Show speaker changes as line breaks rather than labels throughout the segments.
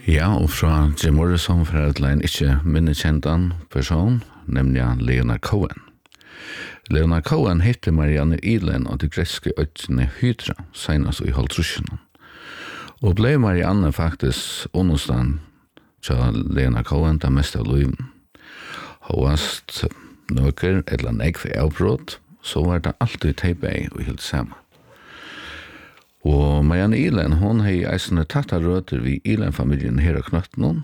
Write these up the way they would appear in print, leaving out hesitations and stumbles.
Ja, og fra Jim Morrison fra et lein ikke minnekjentan person, nemlig Leonard Cohen. Leonard Cohen hitte Marianne Ihlen og de greske øyne Hydra, senest i halvtrusjonen. Og ble Marianne faktisk understand til Leonard Cohen det meste av liven. Håvast nøker eller negg for avbrott, så var det alltid teipei og helt sammen. Og Marianne Ihlen, hon hei eisende tatta røter vi Ihlen-familien her og knøtten.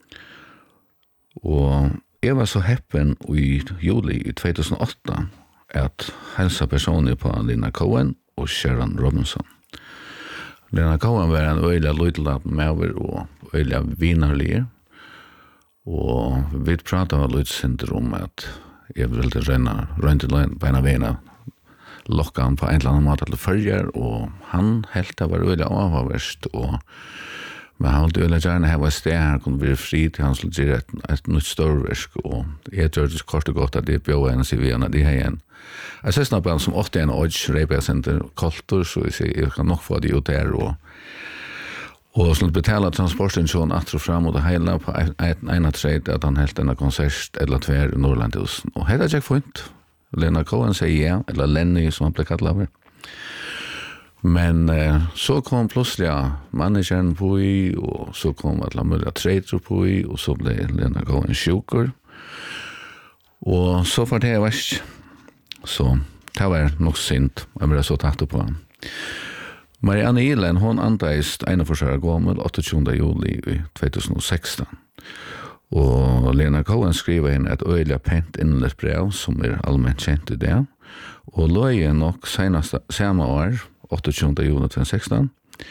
Og jeg var så heppen i juli i 2008 at helsa personer på Leonard Cohen og Sharon Robinson. Leonard Cohen var en øyla lydelatt med og øyla vinarlige. Og vi pratet litt syndrom at jeg ville rønne på en av vena lokka han på en eller annen måte til følger, og han helt det var veldig avhåverst, men han ville gjerne ha et sted her, kunne være fri til han skulle gjøre et nytt størversk, og jeg tror det kort og godt at det bjør en civil de har igjen. Jeg synes nok som ofte en odds representer kultur, så jeg kan nok få det ut der, og sånn betala transportensjon at og fram og det hele på en av tredje at han helt denne konsert eller tver i Nordlandhusen, og hele er ikke funnet. Leonard Cohen sier ja, eller Lenny som han ble kallet av. Men så kom plutselig manageren på i, og så kom alle mulige trader på i, og så ble Leonard Cohen sjuker. Og så var det verst. Så det var nok synd, jeg ble så tatt på han. Marianne Ihlen, hon andeist 41 gammel 28. juli i 2016. Og Leonard Cohen skriver inn et øyelig pent innløst brev som allment kjent i det. Og løye nok senest samme år, 28. juni 2016,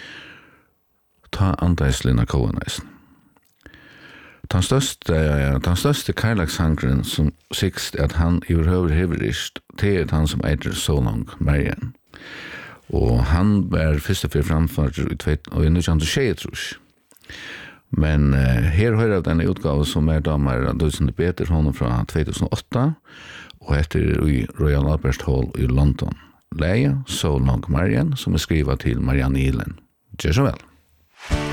ta andeis Leonard Cohen eisen. Den største kærlekssangren som sikst at han i overhøver heverist til han som eier So Long Marianne. Og han var først og fyrir framført i 1926. Men her hører jeg denne utgave som damer av Dødsende Peter, hun fra 2008, og etter i Royal Albert Hall i London. Leia So Long Marianne, som skrivet til Marianne Ihlen. Gjør så vel.